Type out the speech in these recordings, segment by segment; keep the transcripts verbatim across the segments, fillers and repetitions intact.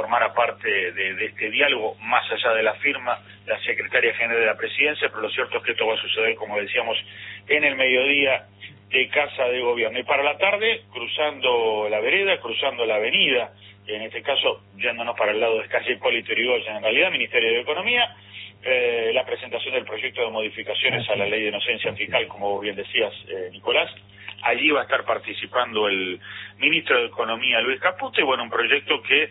formara parte de, de este diálogo, más allá de la firma, la secretaria general de la Presidencia, pero lo cierto es que esto va a suceder, como decíamos, en el mediodía de Casa de Gobierno. Y para la tarde, cruzando la vereda, cruzando la avenida, en este caso, yéndonos para el lado de calle Hipólito Yrigoyen, en realidad, Ministerio de Economía, eh, la presentación del proyecto de modificaciones a la Ley de Inocencia Fiscal, como bien decías, eh, Nicolás. Allí va a estar participando el ministro de Economía, Luis Caputo, y bueno, un proyecto que,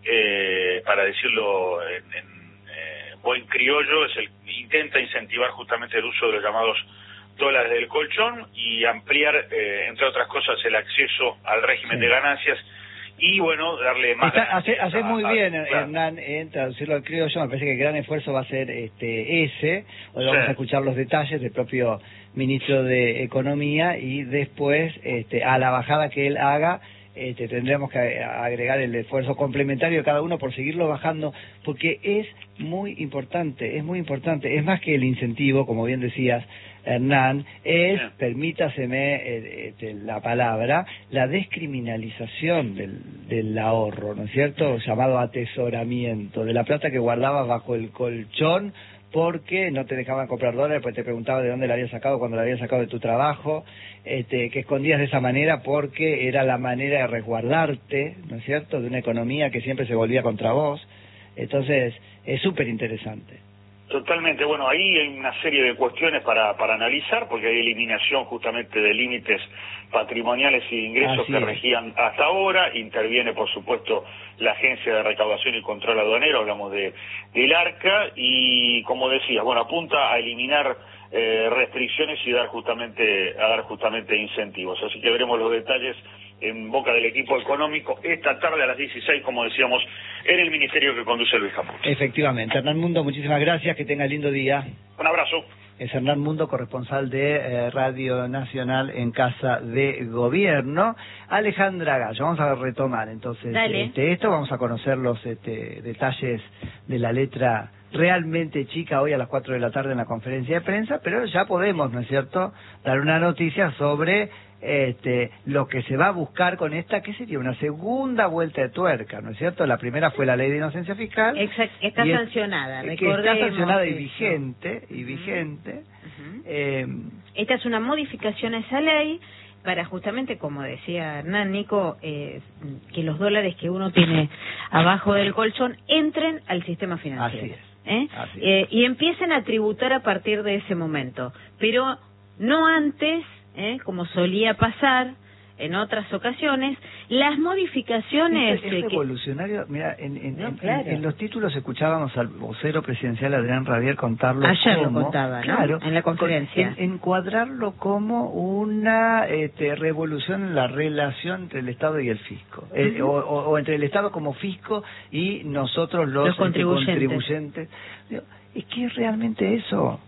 eh, para decirlo en, en eh, buen criollo, es el, intenta incentivar justamente el uso de los llamados dólares del colchón y ampliar, eh, entre otras cosas, el acceso al régimen sí. de ganancias y, bueno, darle más... Está, hace, hace a, muy a, bien, a, claro. Hernán, en traducirlo al criollo. Me parece que el gran esfuerzo va a ser este ese. Hoy vamos sí. a escuchar los detalles del propio ministro de Economía y después, este, a la bajada que él haga, este, tendremos que agregar el esfuerzo complementario de cada uno por seguirlo bajando, porque es muy importante, es muy importante. Es más que el incentivo, como bien decías, Hernán, es, yeah. permítaseme eh, este, la palabra, la descriminalización del, del ahorro, ¿no es cierto? Llamado atesoramiento, de la plata que guardabas bajo el colchón porque no te dejaban comprar dólares, porque te preguntaban de dónde la habías sacado cuando la habías sacado de tu trabajo, este, que escondías de esa manera porque era la manera de resguardarte, ¿no es cierto?, de una economía que siempre se volvía contra vos. Entonces, es súper interesante. Totalmente, bueno, ahí hay una serie de cuestiones para, para analizar, porque hay eliminación justamente de límites patrimoniales y de ingresos Así que es. regían hasta ahora, interviene por supuesto la Agencia de Recaudación y Control Aduanero, hablamos de del ARCA, y como decías, bueno, apunta a eliminar eh, restricciones y dar justamente a dar justamente incentivos, así que veremos los detalles en boca del equipo económico esta tarde a las dieciséis, como decíamos, en el ministerio que conduce Luis Caputo. Efectivamente. Hernán Mundo, muchísimas gracias, que tenga lindo día. Un abrazo. Es Hernán Mundo, corresponsal de eh, Radio Nacional en Casa de Gobierno. Alejandra Gallo, vamos a retomar entonces este, esto, vamos a conocer los este, detalles de la letra realmente chica hoy a las cuatro de la tarde en la conferencia de prensa, pero ya podemos, ¿no es cierto?, dar una noticia sobre este, lo que se va a buscar con esta, que sería una segunda vuelta de tuerca, ¿no es cierto? La primera fue la Ley de Inocencia Fiscal. Exacto, está y sancionada, es, que está sancionada y eso. vigente, y vigente. Uh-huh. eh, esta es una modificación a esa ley para justamente, como decía Hernán, Nico, eh, que los dólares que uno tiene abajo del colchón entren al sistema financiero. Así es. ¿Eh? Así Eh, y empiecen a tributar a partir de ese momento, pero no antes, ¿eh? como solía pasar en otras ocasiones, las modificaciones... Es, es eh, revolucionario, que... mira, en, en, no, en, claro. en, en los títulos escuchábamos al vocero presidencial Adrián Rabier contarlo Ayer como... lo contaba, ¿no? Claro, en la conferencia. En, encuadrarlo como una este, revolución en la relación entre el Estado y el fisco, uh-huh. eh, o, o, o entre el Estado como fisco y nosotros los, los contribuyentes. Este, contribuyentes. Digo, es que es realmente eso.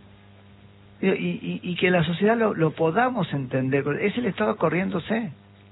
Y, y, y que la sociedad lo, lo podamos entender, es el Estado corriéndose.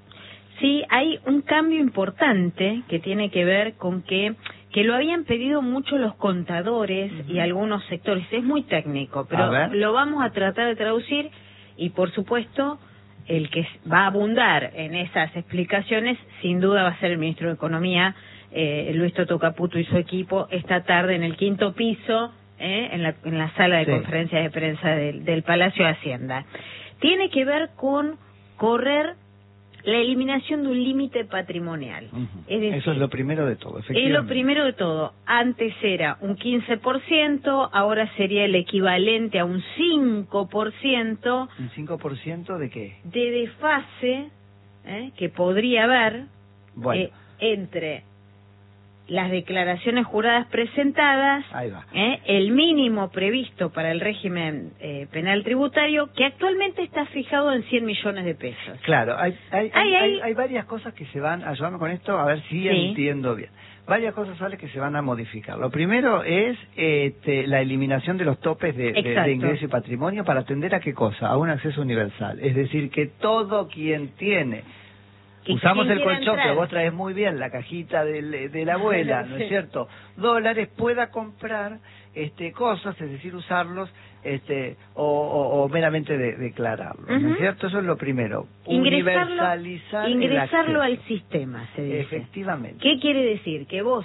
Sí, hay un cambio importante que tiene que ver con que que lo habían pedido mucho los contadores uh-huh. y algunos sectores. Es muy técnico, pero lo vamos a tratar de traducir y, por supuesto, el que va a abundar en esas explicaciones, sin duda, va a ser el ministro de Economía, eh, Luis Toto Caputo y su equipo, esta tarde en el quinto piso, eh, en, la, en la sala de sí. conferencias de prensa del, del Palacio de Hacienda. Tiene que ver con correr la eliminación de un límite patrimonial. Uh-huh. Es decir, eso es lo primero de todo, efectivamente. Es lo primero de todo. Antes era un quince por ciento, ahora sería el equivalente a un cinco por ciento. ¿Un cinco por ciento de qué? De desfase ¿eh? que podría haber bueno. eh, entre las declaraciones juradas presentadas, Ahí va. ¿eh? el mínimo previsto para el régimen eh, penal tributario, que actualmente está fijado en cien millones de pesos. Claro, hay hay, hay, hay, hay, hay varias cosas que se van, ayúdame con esto, a ver si sí. entiendo bien. Varias cosas sale que se van a modificar. Lo primero es este, la eliminación de los topes de, de, de ingreso y patrimonio para atender a qué cosa, a un acceso universal. Es decir, que todo quien tiene... Usamos el colchón, que vos traes muy bien, la cajita de, de la abuela, ¿no es cierto? Dólares, pueda comprar este cosas, es decir, usarlos este o, o, o meramente de, declararlos, uh-huh. ¿no es cierto? Eso es lo primero. Ingresarlo, Universalizar ingresarlo el al sistema, se dice. Efectivamente. ¿Qué quiere decir? Que vos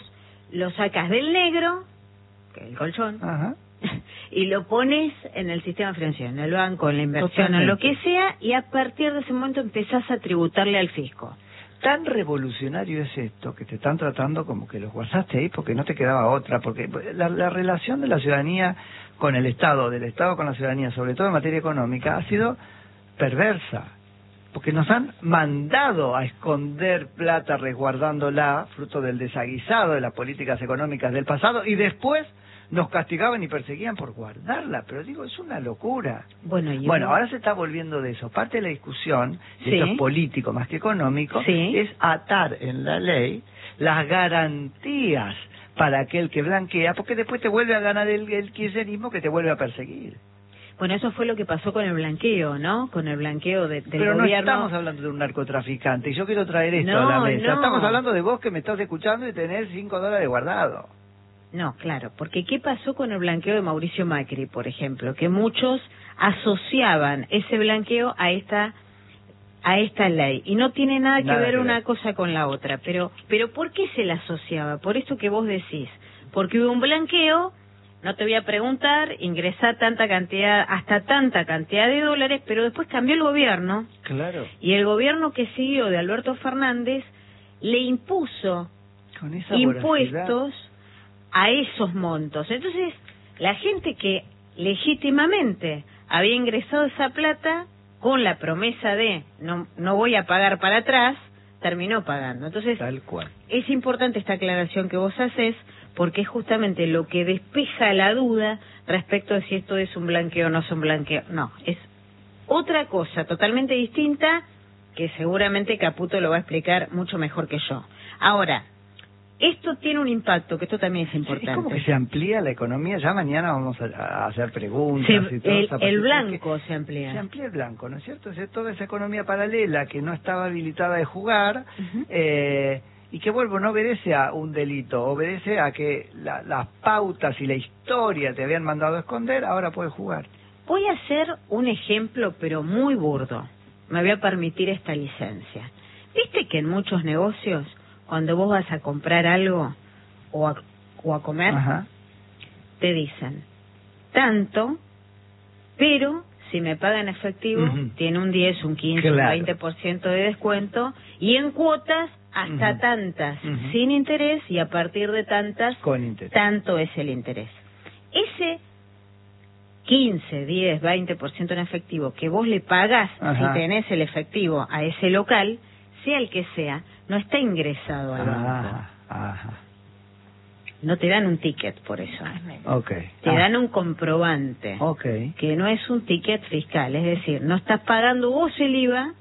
lo sacas del negro, que es el colchón, Ajá. y lo pones en el sistema financiero, en el banco, en la inversión, Totalmente. en lo que sea, y a partir de ese momento empezás a tributarle al fisco. Tan revolucionario es esto, que te están tratando como que los guardaste ahí porque no te quedaba otra, porque la, la relación de la ciudadanía con el Estado, del Estado con la ciudadanía, sobre todo en materia económica, ha sido perversa, porque nos han mandado a esconder plata resguardándola, fruto del desaguisado de las políticas económicas del pasado, y después nos castigaban y perseguían por guardarla, pero digo, es una locura. Bueno, yo... bueno, ahora se está volviendo de eso. Parte de la discusión, y sí. esto es político más que económico, sí. es atar en la ley las garantías para aquel que blanquea, porque después te vuelve a ganar el, el kirchnerismo que te vuelve a perseguir. Bueno, eso fue lo que pasó con el blanqueo, ¿no? Con el blanqueo de, del Pero gobierno. Pero no estamos hablando de un narcotraficante, y yo quiero traer esto no, a la mesa. No. Estamos hablando de vos que me estás escuchando y tenés cinco dólares guardado. No, claro, porque ¿qué pasó con el blanqueo de Mauricio Macri, por ejemplo? Que muchos asociaban ese blanqueo a esta a esta ley, y no tiene nada que nada ver que una ver. cosa con la otra. Pero, pero ¿por qué se la asociaba? Por esto que vos decís. Porque hubo un blanqueo, no te voy a preguntar, ingresar tanta cantidad, hasta tanta cantidad de dólares, pero después cambió el gobierno. Claro. Y el gobierno que siguió de Alberto Fernández le impuso con esa impuestos voracidad. a esos montos. Entonces, la gente que legítimamente había ingresado esa plata con la promesa de no no voy a pagar para atrás, terminó pagando. Entonces, tal cual. Es importante esta aclaración que vos haces, porque es justamente lo que despeja la duda respecto de si esto es un blanqueo o no es un blanqueo. No, es otra cosa totalmente distinta que seguramente Caputo lo va a explicar mucho mejor que yo. Ahora, esto tiene un impacto, que esto también es importante. Es como que se amplía la economía, ya mañana vamos a, a hacer preguntas. Se, y todo el, esa el blanco se amplía. Se amplía el blanco, ¿no es cierto? Es toda esa economía paralela que no estaba habilitada de jugar, uh-huh. eh, y que, vuelvo, no obedece a un delito, obedece a que la, las pautas y la historia te habían mandado a esconder, ahora puedes jugar. Voy a hacer un ejemplo, pero muy burdo. Me voy a permitir esta licencia. ¿Viste que en muchos negocios, cuando vos vas a comprar algo o a, o a comer, Ajá. te dicen tanto, pero si me pagan efectivo, uh-huh. tiene un diez, un quince, claro. un veinte por ciento de descuento, y en cuotas hasta uh-huh. tantas, uh-huh. sin interés, y a partir de tantas, con interés. Tanto es el interés. Ese quince, diez, veinte por ciento en efectivo que vos le pagás, Ajá. si tenés el efectivo a ese local, sea el que sea, no está ingresado al banco. Ajá, ajá. No te dan un ticket por eso. Okay. Te ah. dan un comprobante. Okay. Que no es un ticket fiscal. Es decir, no estás pagando vos el I V A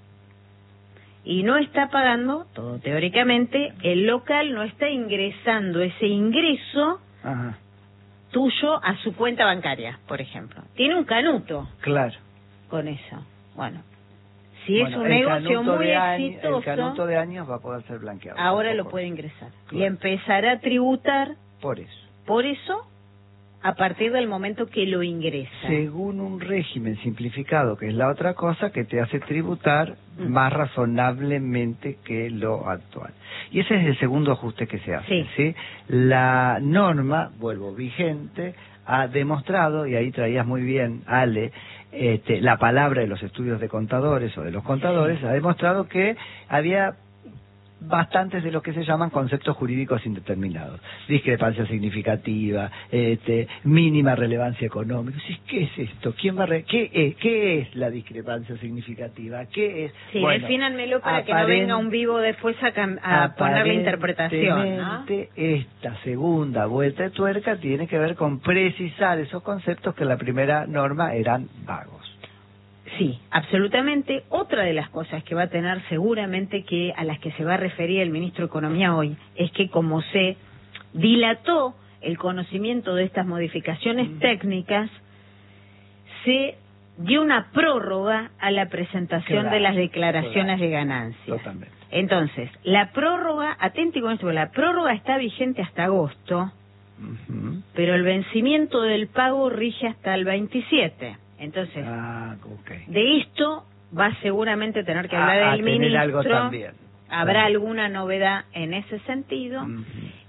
y no está pagando, todo teóricamente, el local no está ingresando ese ingreso Ajá. tuyo a su cuenta bancaria, por ejemplo. Tiene un canuto. Claro. Con eso. Bueno. Si bueno, es un negocio muy año, exitoso, el canuto de años va a poder ser blanqueado. Ahora lo puede ingresar. Claro. Y empezará a tributar. Por eso. Por eso, a partir del momento que lo ingresa. Según un régimen simplificado, que es la otra cosa que te hace tributar mm. más razonablemente que lo actual. Y ese es el segundo ajuste que se hace. Sí. ¿sí? La norma, vuelvo, vigente, ha demostrado, y ahí traías muy bien, Ale, Este, la palabra de los estudios de contadores o de los contadores, ha demostrado que había bastantes de lo que se llaman conceptos jurídicos indeterminados. Discrepancia significativa, este, mínima relevancia económica. ¿Qué es esto? ¿Quién va a re ¿Qué es? ¿Qué es la discrepancia significatifícativa? ¿Qué es? Sí, bueno, defínanmelo para que no venga un vivo después a, a poner la interpretación, ¿no? Esta segunda vuelta de tuerca tiene que ver con precisar esos conceptos que en la primera norma eran vagos. Sí, absolutamente. Otra de las cosas que va a tener seguramente que a las que se va a referir el ministro de Economía hoy es que como se dilató el conocimiento de estas modificaciones mm. técnicas, se dio una prórroga a la presentación claro, de las declaraciones claro, de ganancias. Totalmente. Entonces, la prórroga, atenti con esto, la prórroga está vigente hasta agosto, uh-huh. pero el vencimiento del pago rige hasta el veintisiete. Entonces, ah, okay. de esto va seguramente tener que hablar ah, el ministro. Algo también. Habrá también. alguna novedad en ese sentido. Uh-huh.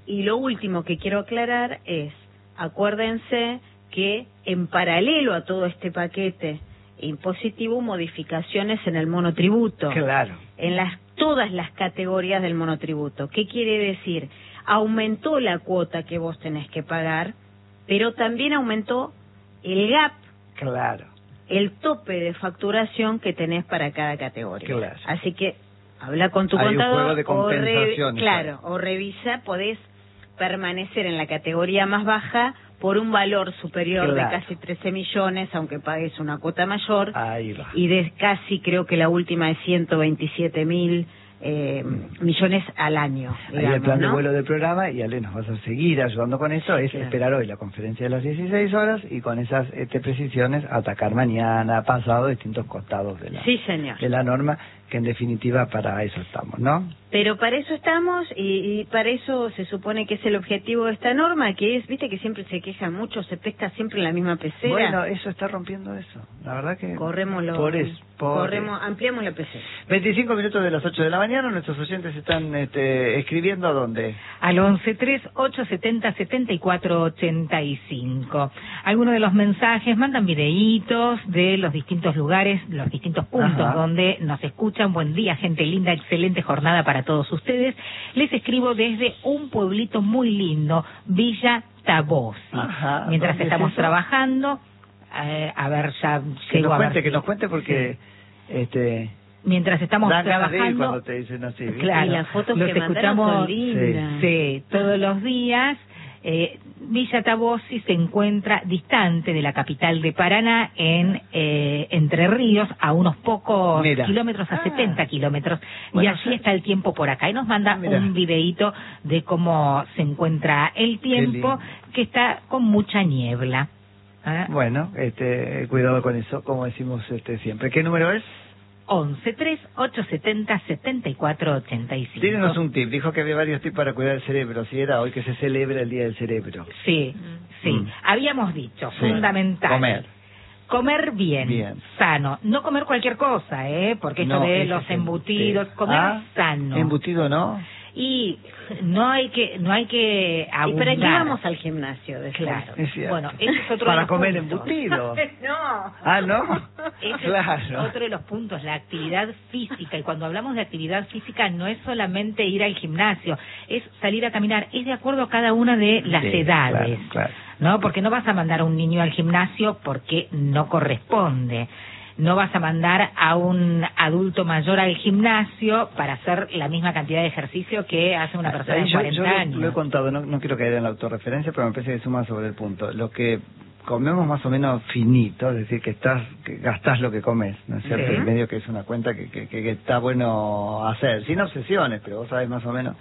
Y lo último que quiero aclarar es, acuérdense que en paralelo a todo este paquete impositivo, modificaciones en el monotributo. Claro. En las todas las categorías del monotributo. ¿Qué quiere decir? Aumentó la cuota que vos tenés que pagar, pero también aumentó el gap. Claro. El tope de facturación que tenés para cada categoría. Claro. Así que habla con tu Hay contador un juego de compensaciones, o re, claro, o revisa, podés permanecer en la categoría más baja por un valor superior claro. de casi trece millones, aunque pagues una cuota mayor. Ahí va. Y de casi, creo que la última es ciento veintisiete mil eh, millones al año. Digamos, ahí el plan ¿no? de vuelo del programa, y Ale nos vas a seguir ayudando con esto, es claro. esperar hoy la conferencia de las dieciséis horas y con esas este, precisiones atacar mañana, pasado, distintos costados de la, sí, señor. de la norma, que en definitiva para eso estamos, ¿no? Pero para eso estamos y, y para eso se supone que es el objetivo de esta norma, que es, viste que siempre se queja mucho, se pesca siempre en la misma pecera. Bueno, eso está rompiendo eso, la verdad que... Corremos lo, por eso, por corremos, ampliamos la pecera. veinticinco minutos de las ocho de la mañana, nuestros oyentes están este, escribiendo ¿a dónde? Al once tres ocho setenta setenta y cuatro ochenta y cinco. Algunos de los mensajes mandan videitos de los distintos lugares, los distintos puntos Ajá. donde nos escuchan. Buen día, gente linda, excelente jornada para todos ustedes. Les escribo desde un pueblito muy lindo, Villa Tabosi. Ajá, Mientras ¿dónde estamos es eso? trabajando, eh, a ver, ya Que llego nos a ver cuente, que si- nos cuente porque... este Mientras estamos dan ganas de ir trabajando, cuando te dicen así, ¿viste? claro, Y las fotos los que mandaron escuchamos son lindas. sí, todos los días. Eh, Villa Tabosi se encuentra distante de la capital de Paraná, en eh, Entre Ríos, a unos pocos Mira. kilómetros, a Ah. setenta kilómetros, Bueno, y allí sí. está el tiempo por acá. Y nos manda Mira. un videíto de cómo se encuentra el tiempo, lindo. que está con mucha niebla. ¿Ah? Bueno, este, cuidado con eso, como decimos este siempre. ¿Qué número es? once tres ocho setenta setenta y cuatro ochenta y cinco. Tírenos un tip. Dijo que había varios tips para cuidar el cerebro. Si era hoy que se celebra el Día del Cerebro. Sí, sí. Mm. Habíamos dicho, Sí. fundamental. Comer. Comer bien, Bien. sano. No comer cualquier cosa, ¿eh? Porque esto No, de ese los es el- embutidos, sí. comer Ah, sano. Embutido, ¿no? Y no hay que no hay que ¿Y abundar. para qué vamos al gimnasio después? Claro. Es cierto. Bueno, ese es otro Para de los comer puntos. embutido. No. Ah, ¿no? Ese Claro. es otro de los puntos, la actividad física. Y cuando hablamos de actividad física no es solamente ir al gimnasio, es salir a caminar. Es de acuerdo a cada una de las Sí, edades. claro, claro. ¿No? Porque no vas a mandar a un niño al gimnasio porque no corresponde. No vas a mandar a un adulto mayor al gimnasio para hacer la misma cantidad de ejercicio que hace una persona Ahí de yo, cuarenta yo lo- años. lo he contado, no, no quiero caer en la autorreferencia, pero me parece que suma sobre el punto. Lo que comemos más o menos finito, es decir, que estás que gastás lo que comes, ¿no es cierto? Sí. En medio que es una cuenta que, que, que está bueno hacer, sin obsesiones, pero vos sabés más o menos.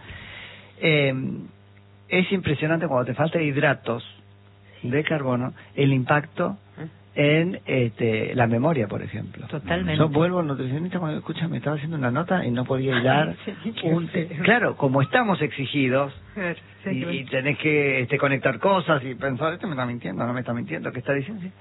Eh, es impresionante cuando te falta hidratos de carbono, el impacto en este, la memoria, por ejemplo. Totalmente. Yo vuelvo al nutricionista cuando, escúchame, estaba haciendo una nota y no podía hilar un... Claro, como estamos exigidos y, y tenés que este, conectar cosas y pensar, este me está mintiendo, no me está mintiendo, ¿qué está diciendo? Sí.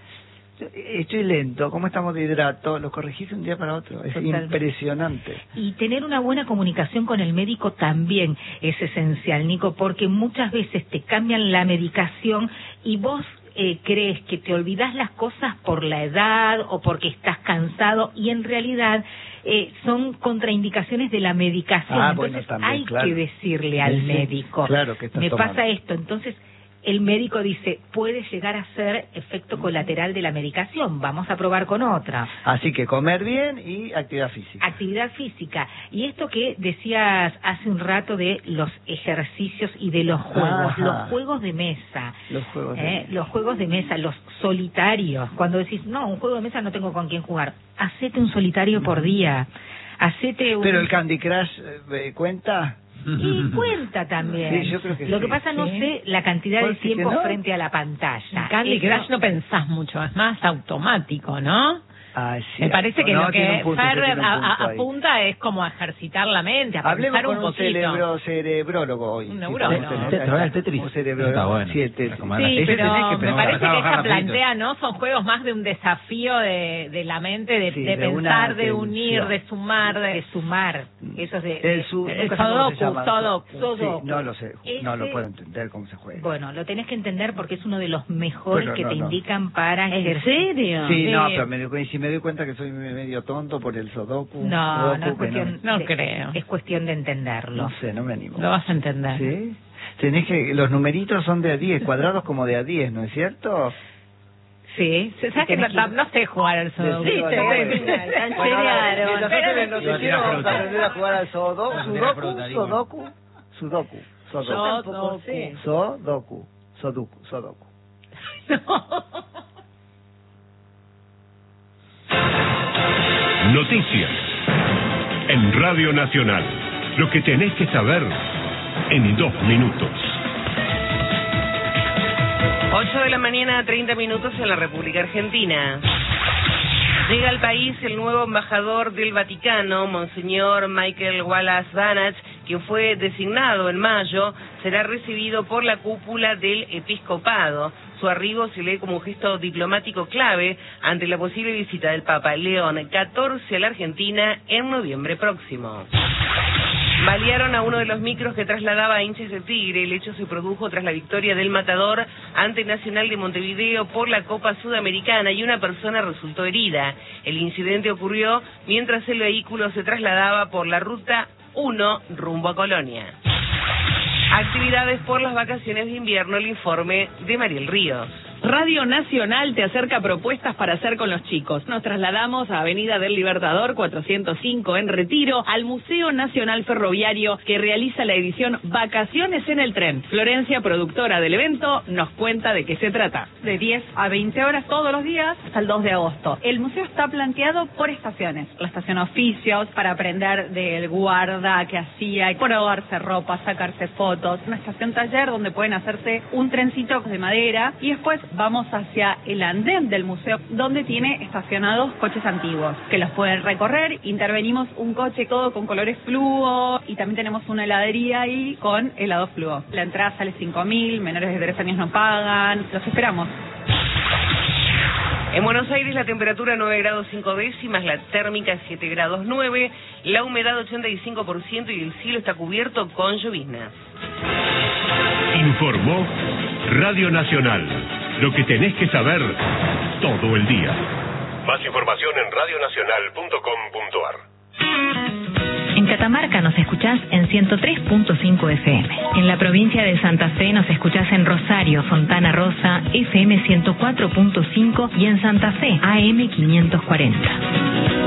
Estoy lento, ¿cómo estamos de hidrato? Lo corregís de un día para otro, es Totalmente. impresionante. Y tener una buena comunicación con el médico también es esencial, Nico, porque muchas veces te cambian la medicación y vos eh, crees que te olvidás las cosas por la edad o porque estás cansado, y en realidad eh, son contraindicaciones de la medicación. Ah, Entonces bueno, también, hay claro. que decirle al Sí, sí, médico, claro que estás me tomando. pasa esto. Entonces el médico dice, puede llegar a ser efecto colateral de la medicación, vamos a probar con otra. Así que comer bien y actividad física. Actividad física. Y esto que decías hace un rato de los ejercicios y de los juegos, Ajá. los juegos de mesa, Los juegos de ¿eh? los juegos de mesa, los solitarios. Cuando decís, no, un juego de mesa no tengo con quién jugar, hacete un solitario por día, hacete un... Pero el Candy Crush eh, cuenta... Y cuenta también. Sí, yo creo que Lo sí. que pasa, no Sí. sé la cantidad de Porque tiempo no. frente a la pantalla. Candy Eso- Crush no pensás mucho, es más automático, ¿no? Ah, es Me parece cierto. que No, lo tiene que un punto, Fer tiene un a- punto a- ahí. apunta es como a ejercitar la mente, a Hablemos pensar con un un poquito. cerebro, cerebrólogo hoy. Un Si neurólogo. podés tener- ¿Te- te trae el Tetris? Un cerebrólogo. Está bueno. Sí, el Tetris. Para comer. Sí, Ese pero tenés que me pensar. parece que Bajar ella rapidito. plantea, ¿no? Son juegos más de un desafío de, de la mente, de, Sí, de de una pensar, de unir, atención. de sumar, de... de sumar. Mm. Eso es de, el, su, el Sudoku, Sudoku. Sí, no lo sé, Ese, no lo puedo entender cómo se juega. Bueno, lo tenés que entender porque es uno de los mejores bueno, que no, te no. indican para ¿En ejercer. serio? Sí, sí. no, pero me doy, si me doy cuenta que soy medio tonto por el Sudoku. No, Sudoku, no es cuestión, no de, creo. es cuestión de entenderlo. No sé, no me animo. Lo vas a entender. ¿Sí? Tenés que, los numeritos son de a diez, cuadrados como de a diez, ¿no es cierto? Sí, ¿Sabes que no, no sé jugar al Sudoku? Sí, Sí, te cancherearon. Mientras nosotros el noticiero vamos a aprender a jugar al Sudoku, Sudoku, Sudoku, Sudoku, Sudoku, Sudoku, Sudoku, Sudoku. Noticias en Radio Nacional. Lo que tenés que saber en dos minutos. ocho de la mañana, treinta minutos en la República Argentina. Llega al país el nuevo embajador del Vaticano, Monseñor Michael Wallace Banach, quien fue designado en mayo, será recibido por la cúpula del episcopado. Su arribo se lee como un gesto diplomático clave ante la posible visita del Papa León catorce a la Argentina en noviembre próximo. Balearon a uno de los micros que trasladaba a hinchas de Tigre. El hecho se produjo tras la victoria del Matador ante Nacional de Montevideo por la Copa Sudamericana y una persona resultó herida. El incidente ocurrió mientras el vehículo se trasladaba por la ruta uno rumbo a Colonia. Actividades por las vacaciones de invierno, el informe de Mariel Ríos. Radio Nacional te acerca propuestas para hacer con los chicos. Nos trasladamos a Avenida del Libertador cuatrocientos cinco en Retiro, al Museo Nacional Ferroviario que realiza la edición Vacaciones en el Tren. Florencia, productora del evento, nos cuenta de qué se trata. De diez a veinte horas todos los días hasta el dos de agosto. El museo está planteado por estaciones. La estación oficios, para aprender del guarda que hacía, probarse ropa, sacarse fotos. Una estación taller donde pueden hacerse un trencito de madera y después vamos hacia el andén del museo, donde tiene estacionados coches antiguos, que los pueden recorrer. Intervenimos un coche todo con colores fluo, y también tenemos una heladería ahí con helado fluo. La entrada sale cinco mil, menores de tres años no pagan. Los esperamos. En Buenos Aires la temperatura nueve grados cinco décimas, la térmica siete grados nueve, la humedad ochenta y cinco por ciento y el cielo está cubierto con lloviznas. Informó Radio Nacional. Lo que tenés que saber todo el día. Más información en radio nacional punto com punto a r. En Catamarca nos escuchás en ciento tres punto cinco F M. En la provincia de Santa Fe nos escuchás en Rosario, Fontana Rosa, F M ciento cuatro punto cinco y en Santa Fe, A M quinientos cuarenta.